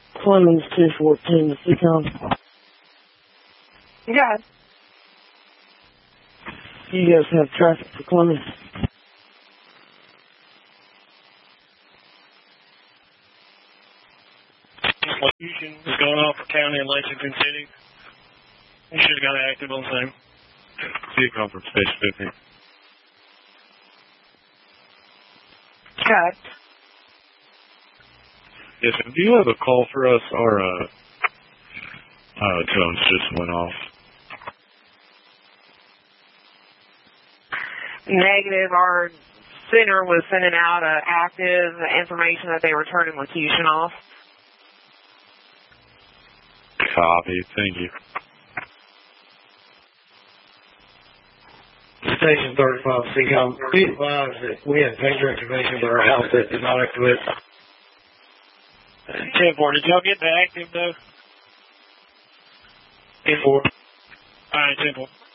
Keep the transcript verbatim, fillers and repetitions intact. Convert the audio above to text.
Clemens two fourteen to C COM. Yeah. You guys have traffic for Clemens? Fusion is going off for county in Lexington City. You should have got active on the same. C COM from Station fifteen. Okay. Yes, and do you have a call for us? Our uh, uh, tones just went off. Negative. Our center was sending out uh, active information that they were turning locution off. Copy. Thank you. Station thirty-five, C COM. Be advised that we had pager activation for our house that did not activate. ten four, did y'all get the active though? ten four. Alright, ten four.